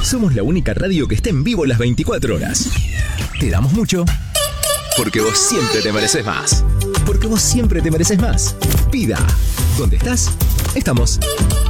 Somos la única radio que está en vivo las 24 horas. Te damos mucho, porque vos siempre te mereces más. Porque vos siempre te mereces más. Pida. ¿Dónde estás? Estamos.